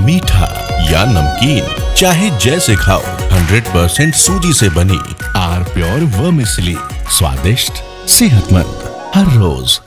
मीठा या नमकीन, चाहे जैसे खाओ, 100% सूजी से बनी आर प्योर वर्मिसेली, स्वादिष्ट, सेहतमंद हर रोज।